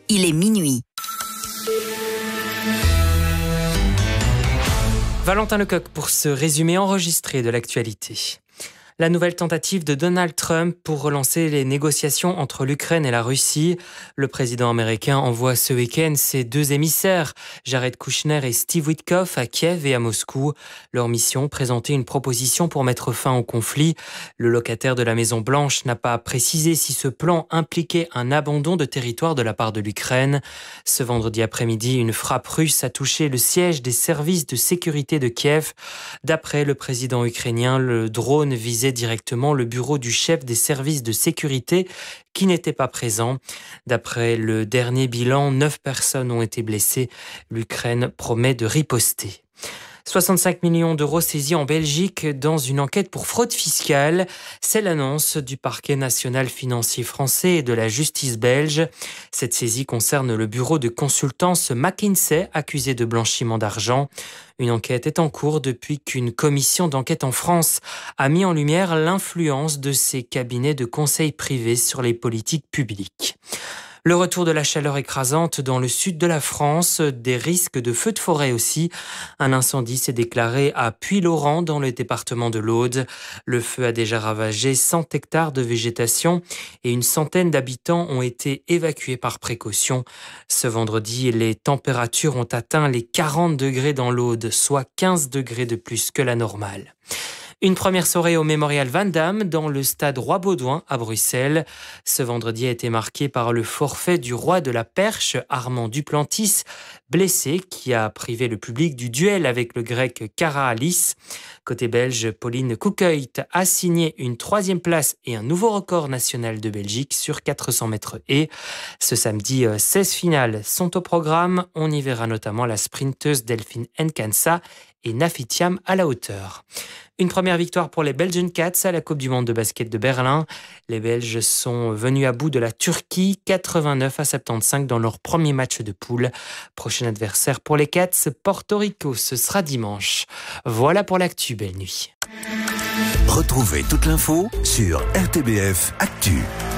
il est minuit. Valentin Lecoq pour ce résumé enregistré de l'actualité. La nouvelle tentative de Donald Trump pour relancer les négociations entre l'Ukraine et la Russie. Le président américain envoie ce week-end ses deux émissaires, Jared Kushner et Steve Witkoff, à Kiev et à Moscou. Leur mission, présenter une proposition pour mettre fin au conflit. Le locataire de la Maison-Blanche n'a pas précisé si ce plan impliquait un abandon de territoire de la part de l'Ukraine. Ce vendredi après-midi, une frappe russe a touché le siège des services de sécurité de Kiev. D'après le président ukrainien, le drone visait directement le bureau du chef des services de sécurité qui n'était pas présent. D'après le dernier bilan, 9 personnes ont été blessées. L'Ukraine promet de riposter. 65 millions d'euros saisis en Belgique dans une enquête pour fraude fiscale. C'est l'annonce du parquet national financier français et de la justice belge. Cette saisie concerne le bureau de consultance McKinsey, accusé de blanchiment d'argent. Une enquête est en cours depuis qu'une commission d'enquête en France a mis en lumière l'influence de ces cabinets de conseil privés sur les politiques publiques. Le retour de la chaleur écrasante dans le sud de la France, des risques de feux de forêt aussi. Un incendie s'est déclaré à Puylaurens dans le département de l'Aude. Le feu a déjà ravagé 100 hectares de végétation et une centaine d'habitants ont été évacués par précaution. Ce vendredi, les températures ont atteint les 40 degrés dans l'Aude, soit 15 degrés de plus que la normale. Une première soirée au Mémorial Van Damme dans le stade Roi-Baudouin à Bruxelles. Ce vendredi a été marqué par le forfait du roi de la perche, Armand Duplantis, blessé, qui a privé le public du duel avec le grec Karahalis. Côté belge, Pauline Koekhuis a signé une 3e place et un nouveau record national de Belgique sur 400 mètres haies. Ce samedi, 16 finales sont au programme. On y verra notamment la sprinteuse Delphine Nkansa et Nafitiam à la hauteur. Une première victoire pour les Belgian Cats à la Coupe du Monde de basket de Berlin. Les Belges sont venus à bout de la Turquie, 89-75 dans leur premier match de poule. Prochain adversaire pour les Cats, Porto Rico, ce sera dimanche. Voilà pour l'actu, belle nuit. Retrouvez toute l'info sur RTBF Actu.